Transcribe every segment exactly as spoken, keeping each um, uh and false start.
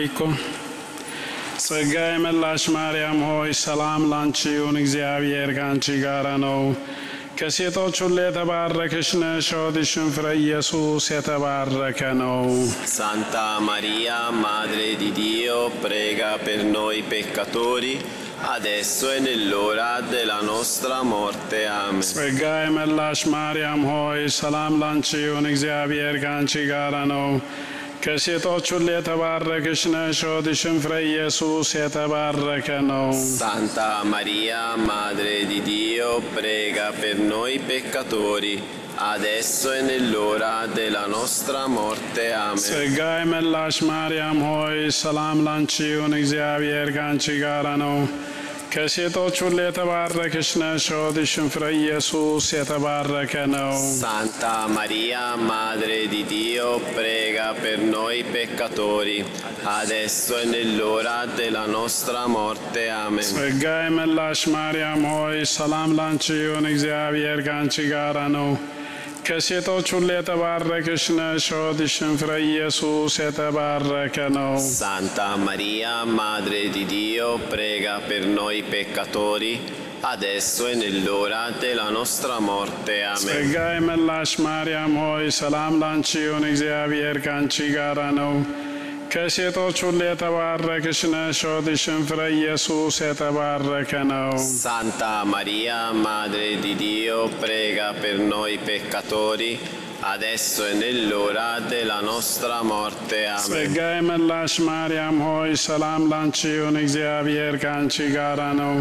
አሚኮ ጸጋ የመላሽ ማርያም ሆይ ሰላም ላንቺ ይሁን፣ እግዚአብሔር ካንቺ ጋር ነው። ከሴቶች ሁሉ የተባረክሽ ነሽ፣ የሆድሽም ፍሬ ኢየሱስ የተባረከ ነው። ሳንታ ማሪያ ማድሬ ዲ ዲዮ ፕሬጋ ፐር ኖይ ፔካቶሪ adesso e nell'ora della nostra morte. Amen. ጸጋ የመላሽ ማርያም ሆይ ሰላም ላንቺ ይሁን፣ እግዚአብሔር ካንቺ ጋር ነው። ከሴቶች ሁሉ የተባረክሽ ነሽ፣ የሆድሽም ፍሬ ኢየሱስ የተባረከ ነው። Santa Maria, Madre di Dio, prega per noi peccatori, adesso e nell'ora della nostra morte. Amen. ጸጋ የመላሽ ማርያም ሆይ ሰላም ላንቺ ይሁን፣ እግዚአብሔር ካንቺ ጋር ነው። ከሴቶች ሁሉ የተባረክሽ ነሽ፣ የሆድሽም ፍሬ ኢየሱስ የተባረከ ነው። Santa Maria, Madre di Dio, prega per noi peccatori, adesso e nell'ora della nostra morte. Amen. ጸጋ የመላሽ ማርያም ሆይ ሰላም ላንቺ ይሁን፣ እግዚአብሔር ካንቺ ጋር ነው። ከሴቶች ሁሉ የተባረክሽ ነሽ፣ የሆድሽም ፍሬ ኢየሱስ የተባረከ ነው። Santa Maria, Madre di Dio, prega per noi peccatori, adesso e nell'ora della nostra morte. Amen. ጸጋ የመላሽ ማርያም ሆይ ሰላም ላንቺ ይሁን፣ እግዚአብሔር ካንቺ ጋር ነው። ከሴቶች ሁሉ የተባረክሽ ነሽ፣ የሆድሽም ፍሬ ኢየሱስ የተባረከ ነው። Santa Maria, Madre di Dio, prega per noi peccatori, adesso e nell'ora della nostra morte. Amen. ጸጋ የመላሽ ማርያም ሆይ ሰላም ላንቺ ይሁን፣ እግዚአብሔር ካንቺ ጋር ነው።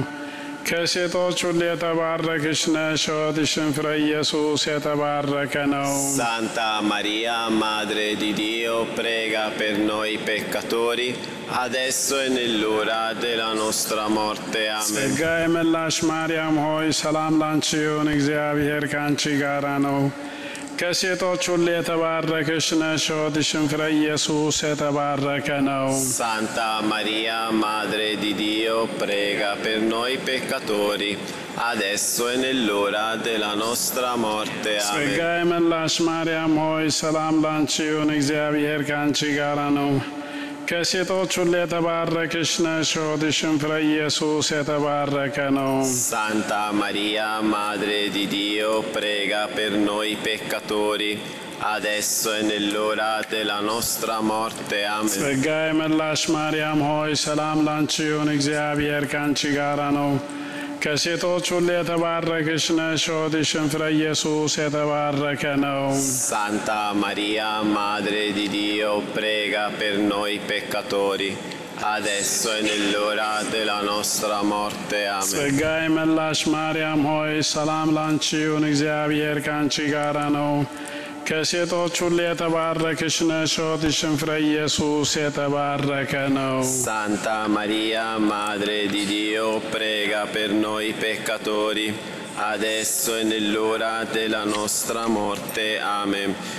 ከሴቶች ሁሉ የተባረክሽ ነሽ፣ የሆድሽም ፍሬ ኢየሱስ የተባረከ ነው። Santa Maria, Madre di Dio, prega per noi peccatori, adesso e nell'ora della nostra morte. Amen. ጸጋ የመላሽ ማርያም ሆይ ሰላም ላንቺ ይሁን፣ እግዚአብሔር ካንቺ ጋር ነው። ከሴቶች ሁሉ የተባረክሽ ነሽ፣ የሆድሽም ፍሬ ኢየሱስ የተባረከ ነው። Santa Maria, Madre di Dio, prega per noi peccatori, adesso e nell'ora della nostra morte. ጸጋ Amen. የመላሽ ማርያም ሆይ ሰላም ላንቺ ይሁን፣ እግዚአብሔር ካንቺ ጋር ነው። ከሴቶች ሁሉ የተባረክሽ ነሽ፣ የሆድሽም ፍሬ ኢየሱስ የተባረከ ነው። Santa Maria, Madre di Dio, prega per noi peccatori, adesso e nell'ora della nostra morte. Amen. ጸጋ የመላሽ ማርያም ሆይ ሰላም ላንቺ ይሁን፣ እግዚአብሔር ካንቺ ጋር ነው። ከሴቶች ሁሉ የተባረክሽ ነሽ፣ የሆድሽም ፍሬ ኢየሱስ የተባረከ ነው። Santa Maria, Madre di Dio, prega per noi peccatori, adesso e nell'ora della nostra morte. Amen. ጸጋ የመላሽ ማርያም ሆይ ሰላም ላንቺ ይሁን፣ እግዚአብሔር ካንቺ ጋር ነው። ከሴቶች ሁሉ የተባረክሽ ነሽ፣ የሆድሽም ፍሬ ኢየሱስ የተባረከ ነው። Santa Maria, Madre di Dio, prega per noi peccatori, adesso e nell'ora della nostra morte. Amen.